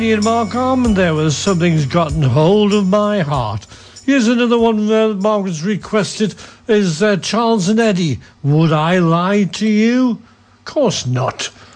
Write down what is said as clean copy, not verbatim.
Ian Mark Armand there was Something's Gotten Hold of My Heart. Here's another one Margaret's requested is Charles and Eddie, Would I Lie to You? Of course not.